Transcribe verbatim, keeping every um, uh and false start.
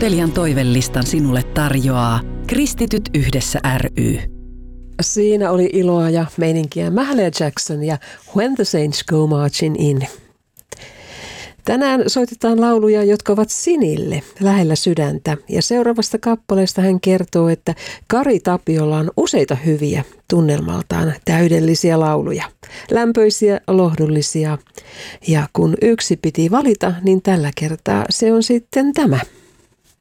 Kuuntelijan toivelistan sinulle tarjoaa Kristityt yhdessä ry. Siinä oli iloa ja meininkiä. Mahalia Jackson ja When the Saints Go Marching In. Tänään soitetaan lauluja, jotka ovat Sinille lähellä sydäntä. Ja seuraavasta kappaleesta hän kertoo, että Kari Tapiolla on useita hyviä, tunnelmaltaan täydellisiä lauluja. Lämpöisiä, lohdullisia. Ja kun yksi piti valita, niin tällä kertaa se on sitten tämä.